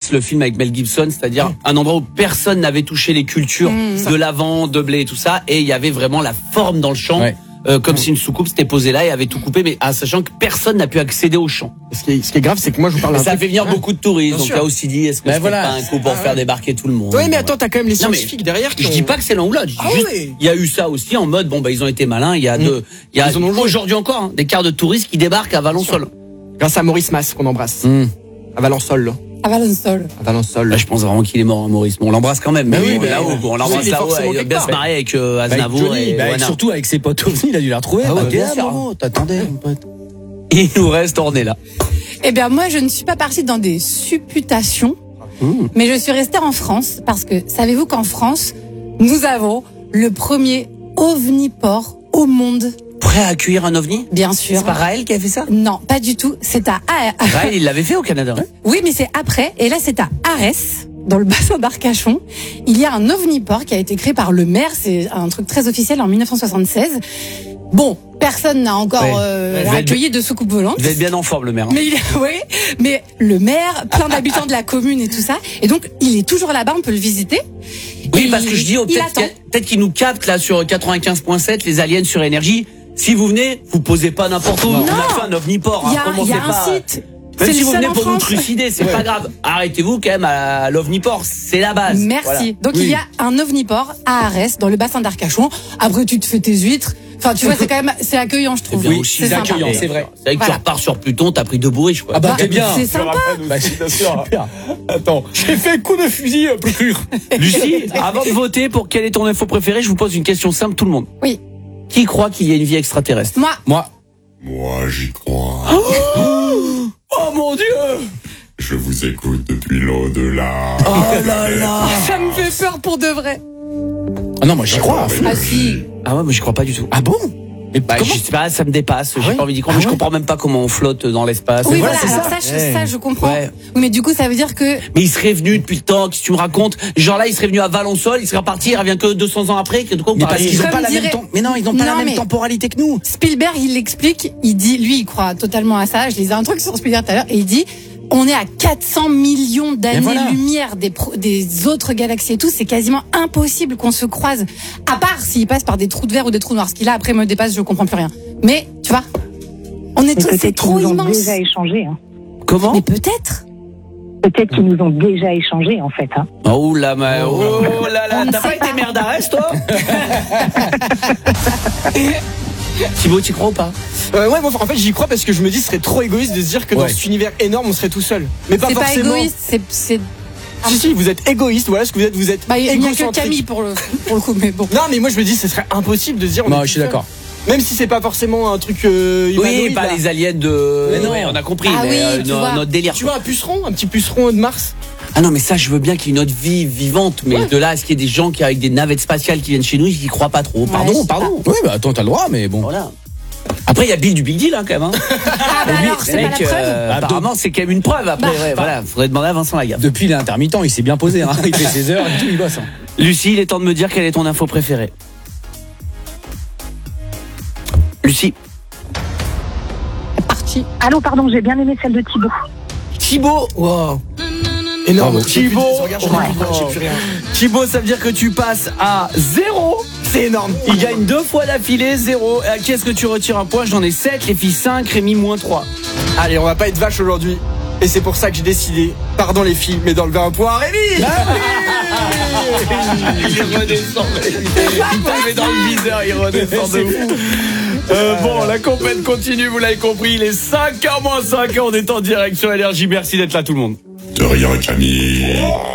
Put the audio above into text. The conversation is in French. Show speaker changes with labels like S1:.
S1: le film avec Mel Gibson, c'est-à-dire un endroit où personne n'avait touché les cultures de l'avant, de blé et tout ça, et il y avait vraiment la forme dans le champ.
S2: Ouais.
S1: Comme si une soucoupe s'était posée là et avait tout coupé, mais sachant que personne n'a pu accéder au champ.
S3: Ce qui est grave, c'est que moi je vous parle d'un
S1: Ça
S3: truc.
S1: fait venir beaucoup de touristes,
S3: Bien
S1: donc
S3: sûr.
S1: là aussi dit, est-ce que c'est pas un coup pour faire débarquer tout le monde?
S3: Oui, mais attends, t'as quand même les
S1: Non, mais
S3: scientifiques derrière qui
S1: je dis pas que c'est l'un ou l'autre. Je dis juste,
S3: oui.
S1: il y a eu ça aussi en mode, bon, bah, ils ont été malins. Il y a
S3: Ils en ont joué.
S1: aujourd'hui encore, des quarts de touristes qui débarquent à Valensole.
S3: Grâce à Maurice Mas, qu'on embrasse. À Valensole, là.
S4: À Valensole.
S3: À Valensole.
S1: Là, je pense vraiment qu'il est mort, hein, Maurice. Bon, on l'embrasse quand même. Mais
S3: oui, mais
S1: là-haut, on l'embrasse
S3: il est
S1: là-haut.
S3: forcément
S1: Il va
S3: quelque
S1: bien
S3: part.
S1: se marier avec
S2: Avec
S1: Aznavour
S2: Johnny,
S1: et Oana.
S2: surtout avec ses potes aussi, il a dû la retrouver.
S1: Ah ouais, bien sûr. T'attendais, mon pote. Il nous reste orné là.
S4: Eh bien, moi, je ne suis pas partie dans des supputations, mais je suis restée en France parce que, savez-vous qu'en France, nous avons le premier ovniport au monde.
S1: Prêt à accueillir un ovni?
S4: Bien sûr.
S1: C'est pas Raël qui a fait ça?
S4: Non, pas du tout. C'est à
S1: Raël, il l'avait fait au Canada. Hein.
S4: Oui, mais c'est après. Et là, c'est à Arès, dans le bassin d'Arcachon. Il y a un ovniport qui a été créé par le maire. C'est un truc très officiel en 1976. Bon, personne n'a encore accueilli de soucoupe volante.
S1: Vous êtes bien en forme, le maire. Hein.
S4: Mais le maire, plein d'habitants de la commune et tout ça. Et donc, il est toujours là-bas, on peut le visiter.
S1: Oui,
S4: Et
S1: parce que je dis, peut-être qu'ils nous captent là sur 95.7, les aliens sur énergie. Si vous venez, vous posez pas n'importe où.
S4: Non.
S1: On a fait un ovniport.
S4: Il y a
S1: Commencez
S4: un
S1: pas.
S4: site.
S1: Même
S4: C'est
S1: si
S4: le
S1: vous
S4: seul
S1: venez
S4: en
S1: pour nous
S4: France.
S1: trucider, c'est pas grave. Arrêtez-vous quand même à l'ovniport, c'est la base.
S4: Merci.
S1: Voilà.
S4: Donc, il y a un ovniport à Arès, dans le bassin d'Arcachon. Après, tu te fais tes huîtres. Enfin, tu vois, c'est accueillant, je trouve.
S1: bien aussi,
S4: c'est
S2: c'est
S4: sympa.
S2: accueillant, c'est vrai.
S1: C'est vrai que tu repars sur Pluton, t'as pris 2 bourriches, quoi.
S2: Ah bah, t'es bien.
S4: C'est sympa.
S2: Bah, bien sûr. Attends, j'ai fait coup de fusil plus dur.
S1: Lucie, avant de voter pour quelle est ton info préférée, je vous pose une question simple, tout le monde.
S4: Oui.
S1: Qui croit qu'il y a une vie extraterrestre?
S4: Moi.
S5: Moi, j'y crois.
S1: Oh mon Dieu!
S5: Je vous écoute depuis l'au-delà.
S1: Oh là là!
S4: Ça me fait peur pour de vrai.
S2: Ah non, moi j'y crois.
S4: Ah si.
S1: Ah ouais, mais je crois pas du tout.
S2: Ah bon? Mais
S1: Bah, je sais pas, ça me dépasse. J'ai pas envie d'y croire. Mais je comprends même pas comment on flotte dans l'espace.
S4: Oui,
S1: Voilà,
S4: voilà,
S1: c'est
S4: alors
S1: ça.
S4: ça, je comprends.
S1: Ouais.
S4: Oui, mais du coup, ça veut dire que...
S1: Mais il serait venu depuis le temps, qu'est-ce que tu me racontes? Genre là, il serait venu à Valensole, il serait reparti, il revient que 200 ans après, de quoi on
S2: Mais
S1: parle?
S2: parce qu'ils ont
S4: Comme
S2: pas la
S4: dirait-
S2: même temps. Mais non, ils ont pas la
S4: Non,
S2: même
S4: mais-
S2: temporalité que nous.
S4: Spielberg, il l'explique, il dit, lui, il croit totalement à ça. Je lisais un truc sur Spielberg tout à l'heure, et il dit, on est à 400 millions d'années-lumière des autres galaxies et tout, c'est quasiment impossible qu'on se croise. À part s'il passe par des trous de verre ou des trous noirs. Ce qui là, après, me dépasse, je comprends plus rien. Mais, tu vois, on est tous, c'est
S6: Peut-être
S4: trop
S6: qu'ils nous ont
S4: immense.
S6: déjà échangé. Hein.
S1: Comment?
S4: Mais peut-être.
S6: Peut-être qu'ils nous ont déjà échangé, en fait. Hein.
S1: Oh là là,
S4: On ne
S1: t'as
S4: sait
S1: pas été
S4: pas.
S1: maire d'Arès, toi? Thibaut, t'y crois ou pas?
S3: Ouais, moi, en fait, j'y crois parce que je me dis, ce serait trop égoïste de se dire que dans
S2: Ouais.
S3: cet univers énorme, on serait tout seul. Mais pas
S4: C'est pas
S3: forcément.
S4: égoïste, c'est...
S3: Si, vous êtes égoïste, voilà ce que vous êtes
S4: Bah, il n'y a que
S3: égocentrique.
S4: Camille pour le coup, mais bon.
S3: Non, mais moi, je me dis, ce serait impossible de se dire. on est
S2: Non,
S3: tout
S2: je suis
S3: seul.
S2: d'accord.
S3: Même si c'est pas forcément un truc
S1: Oui,
S3: humanoïde,
S1: pas
S3: là.
S1: les aliens de.
S3: Mais non.
S1: Ouais, on a compris,
S4: Ah
S1: mais
S4: oui, tu vois.
S1: notre délire.
S3: Tu vois un puceron, un petit puceron de Mars.
S1: Ah non, mais ça, je veux bien qu'il y ait une autre vie vivante, mais de là à ce qu'il y ait des gens qui avec des navettes spatiales qui viennent chez nous, j'y crois pas trop.
S4: je
S1: Pardon,
S4: sais
S1: pardon.
S2: Oui, bah attends, t'as le droit, mais bon.
S1: Voilà. Après, il y a Bill du Big Deal, hein, quand même. Hein.
S4: Ah bah alors, c'est pas la preuve.
S1: Apparemment, c'est quand même une preuve. Après, ouais, voilà, faudrait demander à Vincent Lagaffe.
S2: Depuis, il est intermittent, il s'est bien posé. Hein. Il fait ses heures et tout, il bosse. Hein.
S1: Lucie, il est temps de me dire quelle est ton info préférée. Lucie.
S4: Parti.
S6: Allô, pardon, j'ai bien aimé celle de Thibaut.
S1: Thibaut. Wow.
S3: Énorme.
S2: Bravo.
S1: Thibaut.
S3: Regarde, j'ai plus rien.
S1: Thibaut, ça veut dire que tu passes à 0.
S3: C'est énorme.
S1: Il gagne 2 fois d'affilée, 0. À qui est-ce que tu retires un point? J'en ai 7, les filles 5, Rémi moins 3.
S3: Allez, on va pas être vache aujourd'hui. Et c'est pour ça que j'ai décidé, pardon les filles, mais d'enlever un point à Rémi.
S1: Il redescend. Il t'avait dans le viseur, il redescend de fou. Bon, la compète continue, vous l'avez compris. Il est 5h moins 5, on est en direct sur Énergie. Merci d'être là tout le monde.
S5: De rien, Camille.